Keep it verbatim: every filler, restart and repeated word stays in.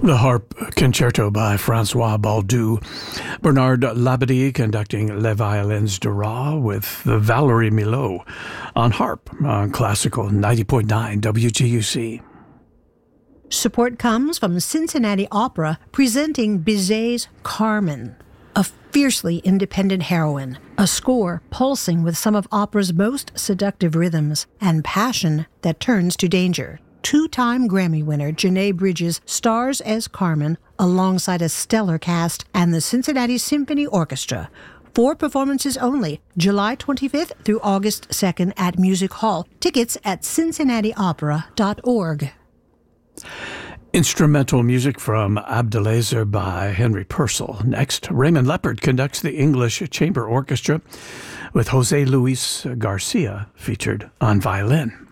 The Harp Concerto by Francois Baldoux. Bernard Labadie conducting Les Violins de Ra with the Valerie Milot on harp on Classical ninety point nine W G U C. Support comes from Cincinnati Opera presenting Bizet's Carmen, a fiercely independent heroine, a score pulsing with some of opera's most seductive rhythms and passion that turns to danger. Two-time Grammy winner Janae Bridges stars as Carmen alongside a stellar cast and the Cincinnati Symphony Orchestra. Four performances only, July twenty-fifth through August second at Music Hall. Tickets at cincinnati opera dot org. Instrumental music from Abdelazer by Henry Purcell. Next, Raymond Leppard conducts the English Chamber Orchestra with Jose Luis Garcia featured on violin.